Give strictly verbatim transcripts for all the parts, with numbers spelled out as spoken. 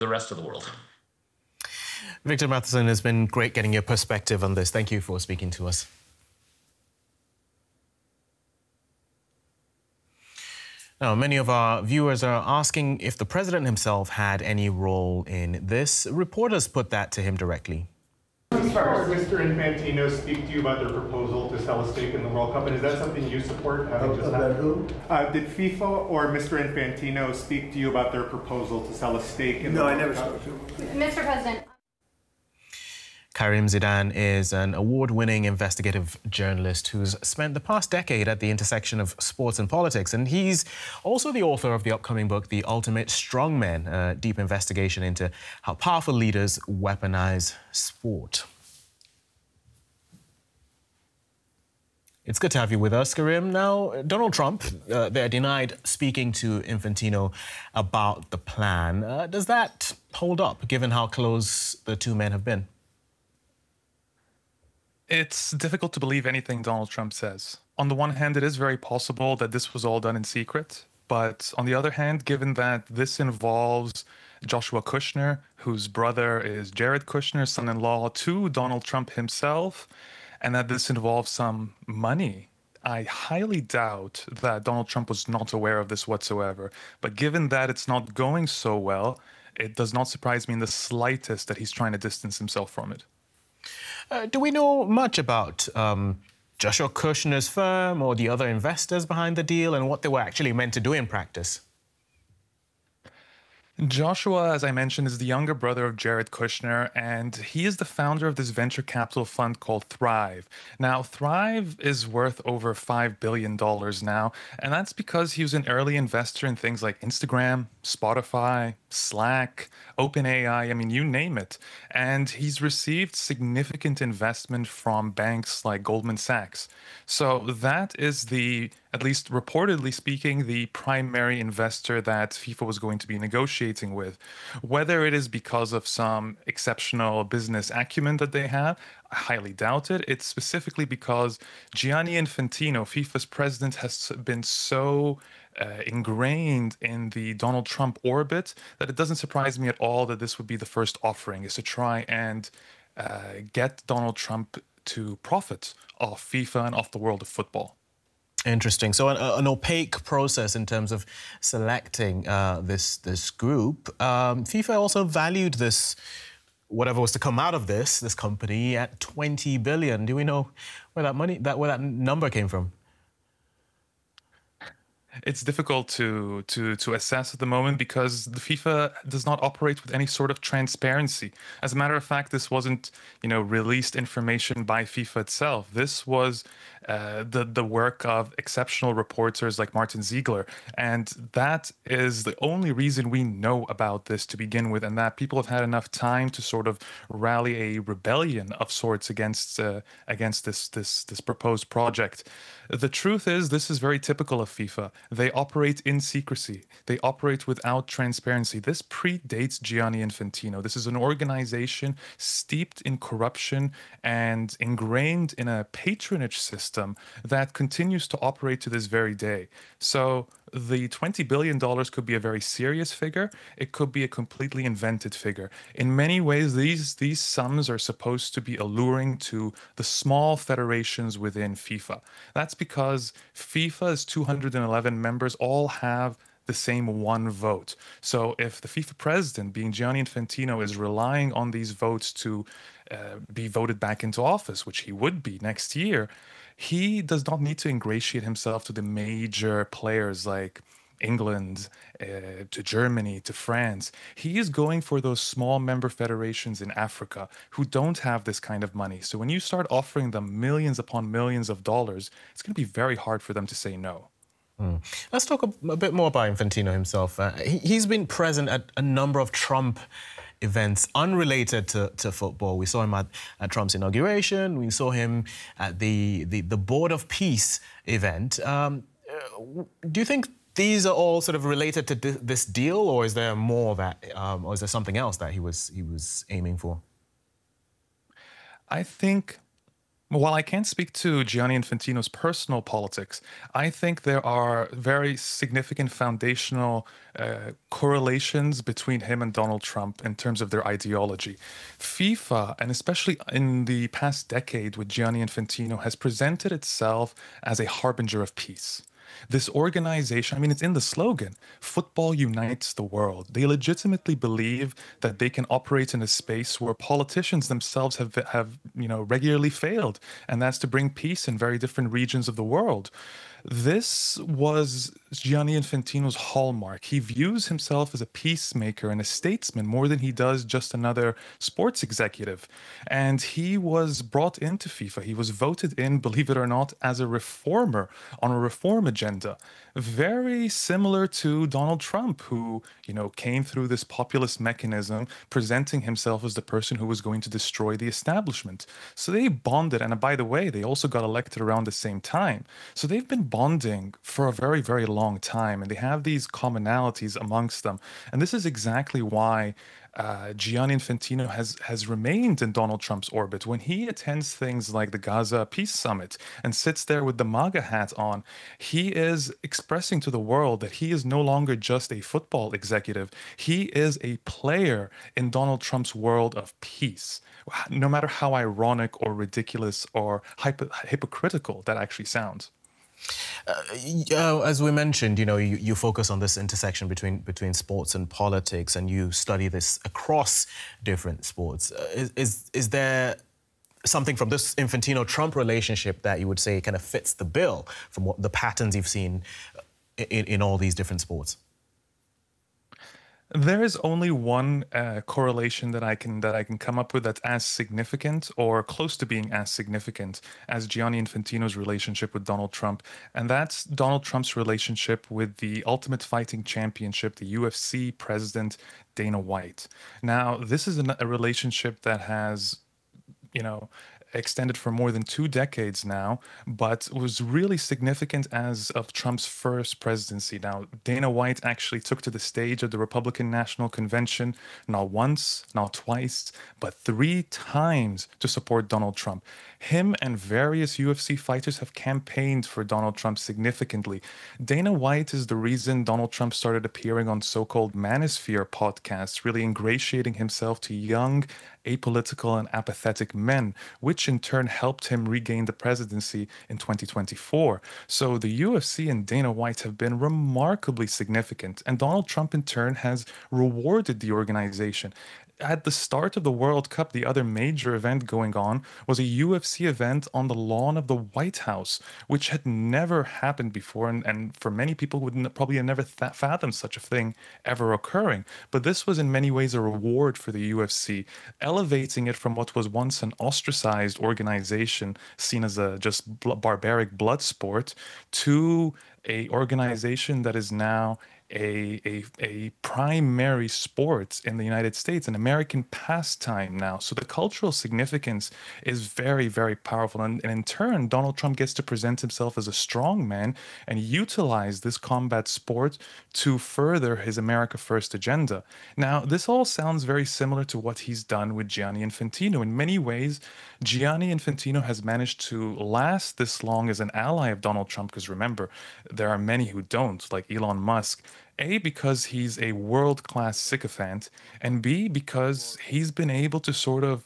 the rest of the world. Victor Matheson, it's been great getting your perspective on this. Thank you for speaking to us. Now, many of our viewers are asking if the president himself had any role in this. Reporters put that to him directly. Did Mister Infantino speak to you about their proposal to sell a stake in the World Cup, and is that something you support? Having just about who? Uh, did FIFA or Mister Infantino speak to you about their proposal to sell a stake in no, the I World never Cup? spoke to him. Mister President. Karim Zidane is an award-winning investigative journalist who's spent the past decade at the intersection of sports and politics, and he's also the author of the upcoming book, The Ultimate Strongmen, a deep investigation into how powerful leaders weaponize sport. It's good to have you with us, Karim. Now, Donald Trump, uh, they're denied speaking to Infantino about the plan. Uh, does that hold up, given how close the two men have been? It's difficult to believe anything Donald Trump says. On the one hand, it is very possible that this was all done in secret. But on the other hand, given that this involves Joshua Kushner, whose brother is Jared Kushner, son-in-law to Donald Trump himself, and that this involves some money, I highly doubt that Donald Trump was not aware of this whatsoever. But given that it's not going so well, it does not surprise me in the slightest that he's trying to distance himself from it. Uh, do we know much about um, Joshua Kushner's firm or the other investors behind the deal and what they were actually meant to do in practice? Joshua, as I mentioned, is the younger brother of Jared Kushner, and he is the founder of this venture capital fund called Thrive. Now, Thrive is worth over five billion dollars now, and that's because he was an early investor in things like Instagram, Spotify, Slack, OpenAI, I mean, you name it. And he's received significant investment from banks like Goldman Sachs. So that is the, at least reportedly speaking, the primary investor that FIFA was going to be negotiating with. Whether it is because of some exceptional business acumen that they have, I highly doubt it. It's specifically because Gianni Infantino, FIFA's president, has been so uh, ingrained in the Donald Trump orbit that it doesn't surprise me at all that this would be the first offering, is to try and uh, get Donald Trump to profit off FIFA and off the world of football. Interesting. So an, an opaque process in terms of selecting uh, this this group. Um, FIFA also valued this, whatever was to come out of this, this company, at twenty billion. Do we know where that money, that where that number came from? It's difficult to, to, to assess at the moment because the FIFA does not operate with any sort of transparency. As a matter of fact, this wasn't, you know, released information by FIFA itself. This was uh, the, the work of exceptional reporters like Martin Ziegler. And that is the only reason we know about this to begin with, and that people have had enough time to sort of rally a rebellion of sorts against uh, against this, this, this proposed project. The truth is, this is very typical of FIFA. They operate in secrecy. They operate without transparency. This predates Gianni Infantino. This is an organization steeped in corruption and ingrained in a patronage system that continues to operate to this very day. So the twenty billion dollars could be a very serious figure. It could be a completely invented figure. In many ways, these, these sums are supposed to be alluring to the small federations within FIFA. That's because FIFA's two hundred eleven members all have the same one vote. So if the FIFA president, being Gianni Infantino, is relying on these votes to uh, be voted back into office, which he would be next year, he does not need to ingratiate himself to the major players like England, uh, to Germany, to France. He is going for those small member federations in Africa who don't have this kind of money. So when you start offering them millions upon millions of dollars, it's going to be very hard for them to say no. Mm. Let's talk a, a bit more about Infantino himself. Uh, he, he's been present at a number of Trump events unrelated to, to football. We saw him at, at Trump's inauguration. We saw him at the, the, the Board of Peace event. Um, uh, do you think these are all sort of related to this deal, or is there more that, um, or is there something else that he was he was aiming for? I think While I can't speak to Gianni Infantino's personal politics, I think there are very significant foundational uh, correlations between him and Donald Trump in terms of their ideology. FIFA, and especially in the past decade with Gianni Infantino, has presented itself as a harbinger of peace. This organization, I mean, it's in the slogan, football unites the world. They legitimately believe that they can operate in a space where politicians themselves have, have, you know, regularly failed, and that's to bring peace in very different regions of the world. This was Gianni Infantino's hallmark. He views himself as a peacemaker and a statesman more than he does just another sports executive. And he was brought into FIFA. He was voted in, believe it or not, as a reformer on a reform agenda. Very similar to Donald Trump, who, you know, came through this populist mechanism, presenting himself as the person who was going to destroy the establishment. So they bonded. And by the way, they also got elected around the same time. So they've been bonding for a very, very long time, and they have these commonalities amongst them. And this is exactly why uh, Gianni Infantino has has remained in Donald Trump's orbit. When he attends things like the Gaza Peace Summit and sits there with the MAGA hat on, he is expressing to the world that he is no longer just a football executive. He is a player in Donald Trump's world of peace. No matter how ironic or ridiculous or hypo- hypocritical that actually sounds. Uh, as we mentioned, you know, you, you focus on this intersection between between sports and politics, and you study this across different sports. Uh, is, is is there something from this Infantino-Trump relationship that you would say kind of fits the bill from what the patterns you've seen in, in all these different sports? There is only one uh, correlation that I can that I can come up with that's as significant or close to being as significant as Gianni Infantino's relationship with Donald Trump, and that's Donald Trump's relationship with the Ultimate Fighting Championship, the U F C president Dana White. Now, this is an, a relationship that has, you know, extended for more than two decades now, but was really significant as of Trump's first presidency. Now, Dana White actually took to the stage of the Republican National Convention not once, not twice, but three times to support Donald Trump. Him and various U F C fighters have campaigned for Donald Trump significantly. Dana White is the reason Donald Trump started appearing on so-called manosphere podcasts, really ingratiating himself to young, apolitical and apathetic men, which in turn helped him regain the presidency in twenty twenty-four. So the U F C and Dana White have been remarkably significant, and Donald Trump in turn has rewarded the organization. At the start of the World Cup, the other major event going on was a U F C event on the lawn of the White House, which had never happened before, and, and for many people would n- probably have never th- fathomed such a thing ever occurring. But this was in many ways a reward for the U F C, elevating it from what was once an ostracized organization seen as a just bl- barbaric blood sport to a organization that is now A, a, a primary sport in the United States, an American pastime now. So the cultural significance is very, very powerful. And, and in turn, Donald Trump gets to present himself as a strong man and utilize this combat sport to further his America First agenda. Now, this all sounds very similar to what he's done with Gianni Infantino. In many ways, Gianni Infantino has managed to last this long as an ally of Donald Trump, because remember, there are many who don't, like Elon Musk. A, because he's a world-class sycophant, and B, because he's been able to sort of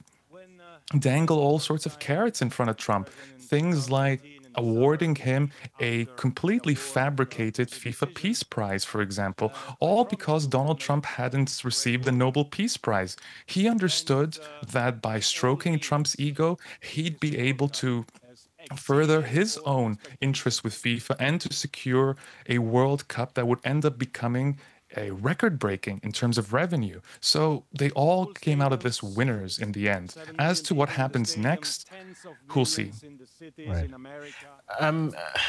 dangle all sorts of carrots in front of Trump. Things like awarding him a completely fabricated FIFA Peace Prize, for example, all because Donald Trump hadn't received the Nobel Peace Prize. He understood that by stroking Trump's ego, he'd be able to further his own interests with FIFA and to secure a World Cup that would end up becoming a record breaking in terms of revenue. So they all came out of this winners in the end. As to what happens next, who'll see. Right. Um,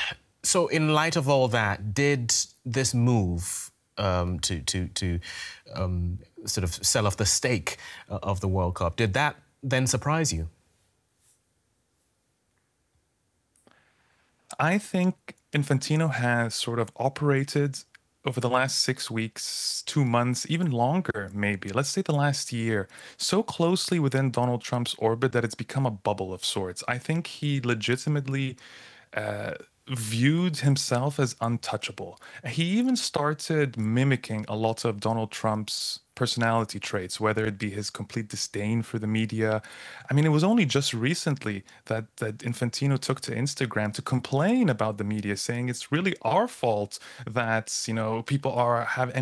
so in light of all that, did this move um, to, to, to um, sort of sell off the stake of the World Cup, did that then surprise you? I think Infantino has sort of operated over the last six weeks, two months, even longer, maybe, let's say the last year, so closely within Donald Trump's orbit that it's become a bubble of sorts. I think he legitimately uh, viewed himself as untouchable. He even started mimicking a lot of Donald Trump's personality traits, whether it be his complete disdain for the media. I mean, it was only just recently that that Infantino took to Instagram to complain about the media, saying it's really our fault that, you know, people are have